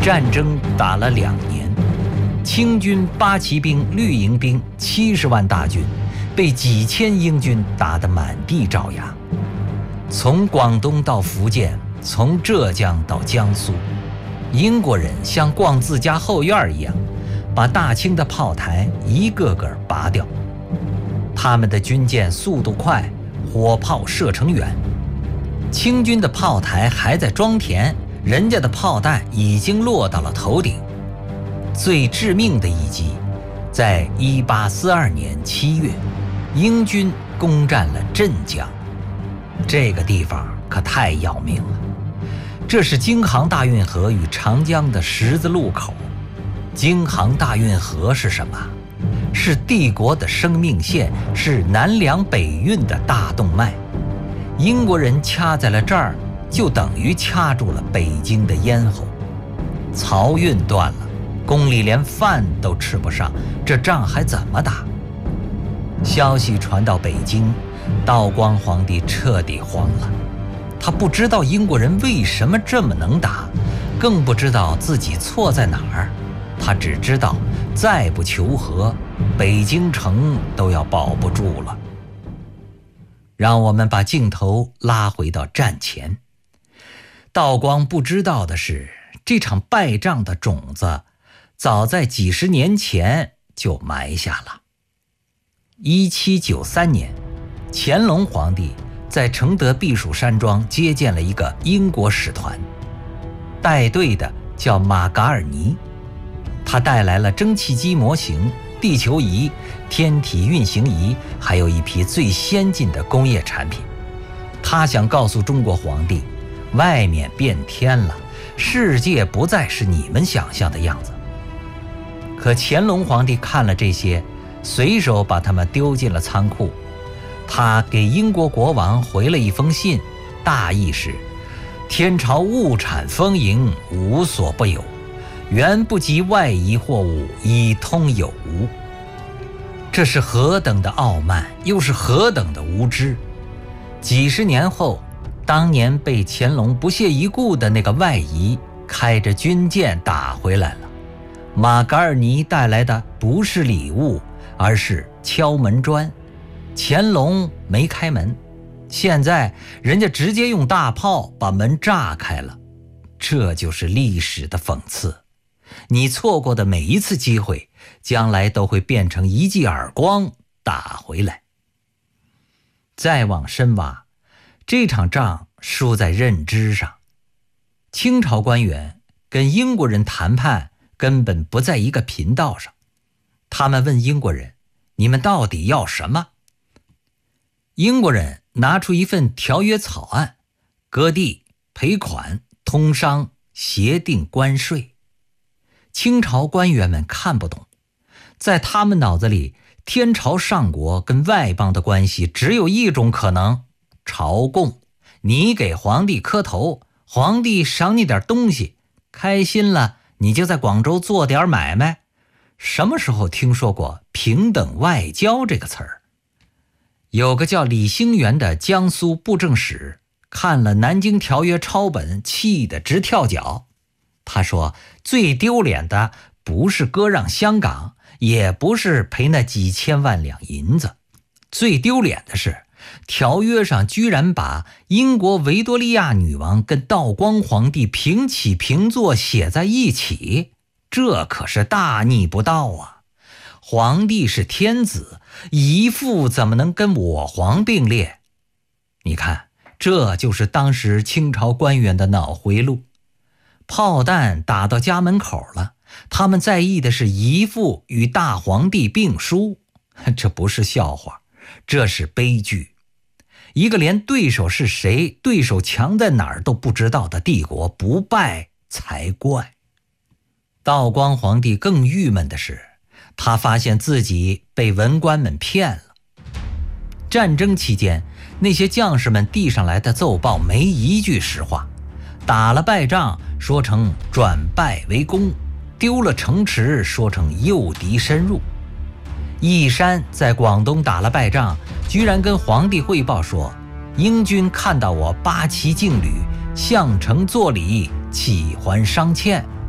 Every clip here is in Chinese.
战争打了2年，清军八旗兵、绿营兵70万大军，被几千英军打得满地找牙。从广东到福建，从浙江到江苏，英国人像逛自家后院一样，把大清的炮台一个个拔掉。他们的军舰速度快，火炮射程远。清军的炮台还在装填，人家的炮弹已经落到了头顶。最致命的一击，在1842年7月，英军攻占了镇江。这个地方可太要命了，这是京杭大运河与长江的十字路口。京杭大运河是什么？是帝国的生命线，是南粮北运的大动脉。英国人掐在了这儿，就等于掐住了北京的咽喉。漕运断了，宫里连饭都吃不上，这仗还怎么打？消息传到北京，道光皇帝彻底慌了。他不知道英国人为什么这么能打，更不知道自己错在哪儿。他只知道再不求和，北京城都要保不住了。让我们把镜头拉回到战前。道光不知道的是，这场败仗的种子早在几十年前就埋下了。1793年，乾隆皇帝在承德避暑山庄接见了一个英国使团，带队的叫马嘎尔尼。他带来了蒸汽机模型、地球仪、天体运行仪，还有一批最先进的工业产品。他想告诉中国皇帝，外面变天了，世界不再是你们想象的样子。可乾隆皇帝看了这些，随手把它们丢进了仓库。他给英国国王回了一封信，大意是：天朝物产丰盈，无所不有，原不及外夷货物以通有无。这是何等的傲慢，又是何等的无知！几十年后，当年被乾隆不屑一顾的那个外夷，开着军舰打回来了。马嘎尔尼带来的不是礼物，而是敲门砖。乾隆没开门，现在人家直接用大炮把门炸开了。这就是历史的讽刺。你错过的每一次机会，将来都会变成一记耳光打回来。再往深挖，这场仗输在认知上。清朝官员跟英国人谈判根本不在一个频道上。他们问英国人，你们到底要什么？英国人拿出一份条约草案，割地、赔款、通商、协定关税。清朝官员们看不懂，在他们脑子里，天朝上国跟外邦的关系只有一种可能，朝贡。你给皇帝磕头，皇帝赏你点东西，开心了你就在广州做点买卖。什么时候听说过平等外交这个词儿？有个叫李兴元的江苏布政使看了南京条约抄本，气得直跳脚。他说，最丢脸的不是割让香港，也不是赔那几千万两银子，最丢脸的是条约上居然把英国维多利亚女王跟道光皇帝平起平坐写在一起，这可是大逆不道啊！皇帝是天子，姨父怎么能跟我皇并列？你看，这就是当时清朝官员的脑回路。炮弹打到家门口了，他们在意的是姨父与大皇帝并输，这不是笑话，这是悲剧。一个连对手是谁、对手强在哪儿都不知道的帝国，不败才怪。道光皇帝更郁闷的是，他发现自己被文官们骗了。战争期间，那些将士们递上来的奏报没一句实话，打了败仗说成转败为功，丢了城池说成诱敌深入。义山在广东打了败仗，居然跟皇帝汇报说，英军看到我八旗劲旅向城作礼，启还商欠。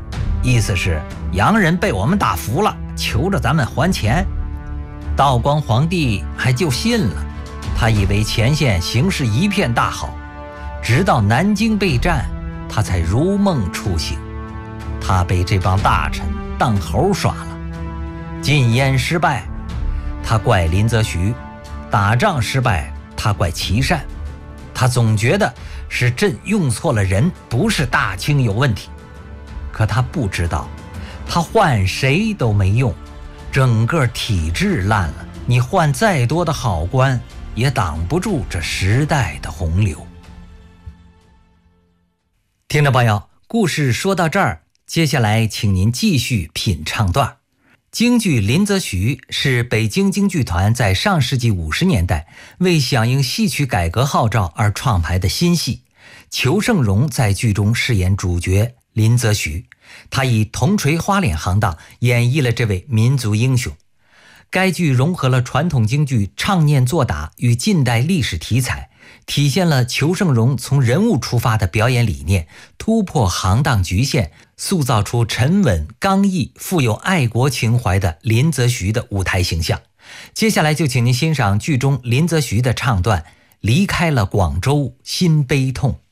意思是洋人被我们打服了，求着咱们还钱。道光皇帝还就信了，他以为前线形势一片大好，直到南京被占，他才如梦初醒。他被这帮大臣当猴耍了。禁烟失败，他怪林则徐；打仗失败，他怪琦善。他总觉得是朕用错了人，不是大清有问题。可他不知道，他换谁都没用，整个体制烂了，你换再多的好官，也挡不住这时代的洪流。听众朋友，故事说到这儿，接下来请您继续品唱段。京剧《林则徐》是北京京剧团在上世纪50年代为响应戏曲改革号召而创排的新戏。裘盛戎在剧中饰演主角林则徐，他以铜锤花脸行当演绎了这位民族英雄。该剧融合了传统京剧唱念做打与近代历史题材，体现了裘盛戎从人物出发的表演理念，突破行当局限，塑造出沉稳刚毅、富有爱国情怀的林则徐的舞台形象。接下来就请您欣赏剧中林则徐的唱段《离开了广州心悲痛》。